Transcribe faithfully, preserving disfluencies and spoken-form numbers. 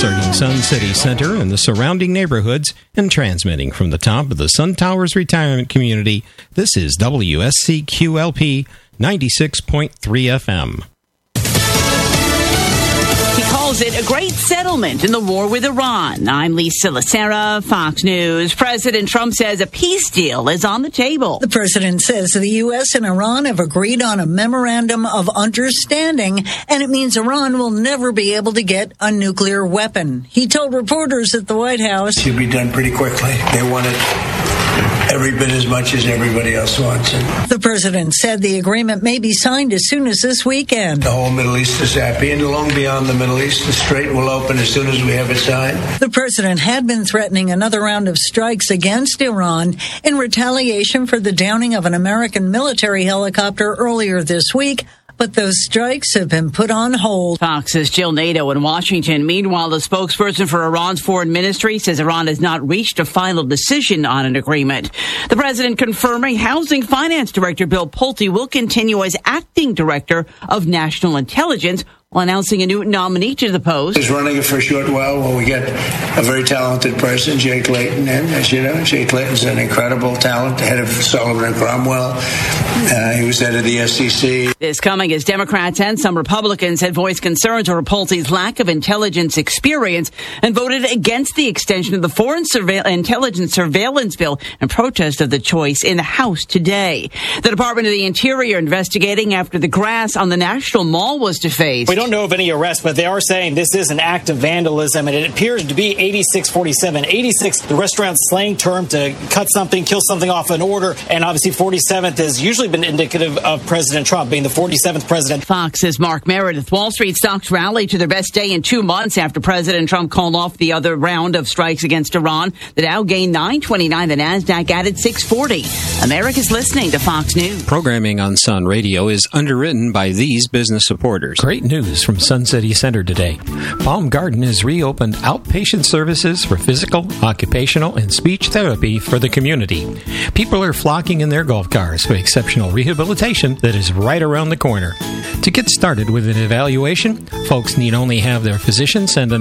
serving Sun City Center and the surrounding neighborhoods and transmitting from the top of the Sun Towers retirement community. This is W S C Q L P ninety-six point three F M. He calls it a great settlement in the war with Iran. I'm Lisa Lacera, Fox News. President Trump says a peace deal is on the table. The president says the U S and Iran have agreed on a memorandum of understanding, and it means Iran will never be able to get a nuclear weapon. He told reporters at the White House, it should be done pretty quickly. They want it every bit as much as everybody else wants it. The president said the agreement may be signed as soon as this weekend. The whole Middle East is happy, and long beyond the Middle East, the Strait will open as soon as we have it signed. The president had been threatening another round of strikes against Iran in retaliation for the downing of an American military helicopter earlier this week, but those strikes have been put on hold. Fox's Jill Nato in Washington. Meanwhile, the spokesperson for Iran's foreign ministry says Iran has not reached a final decision on an agreement. The president confirming Housing Finance Director Bill Pulte will continue as acting director of national intelligence, while announcing a new nominee to the post. He's running it for a short while while we get a very talented person, Jay Clayton, in. As you know, Jay Clayton's an incredible talent, head of Sullivan and Cromwell. Uh, he was head of the S E C. This coming as Democrats and some Republicans had voiced concerns over Pulte's lack of intelligence experience and voted against the extension of the Foreign Surveil- Intelligence Surveillance Bill in protest of the choice in the House today. The Department of the Interior investigating after the grass on the National Mall was defaced. We don't know of any arrests, but they are saying this is an act of vandalism, and it appears to be eighty-six forty-seven. eighty-six, the restaurant's slang term to cut something, kill something off an order, and obviously forty-seventh has usually been indicative of President Trump being the forty-seventh president. Fox's Mark Meredith. Wall Street stocks rallied to their best day in two months after President Trump called off the other round of strikes against Iran. The Dow gained nine twenty-nine, the NASDAQ added six forty. America's listening to Fox News. Programming on Sun Radio is underwritten by these business supporters. Great news from Sun City Center today. Palm Garden has reopened outpatient services for physical, occupational, and speech therapy for the community. People are flocking in their golf cars for exceptional rehabilitation that is right around the corner. To get started with an evaluation, folks need only have their physician send an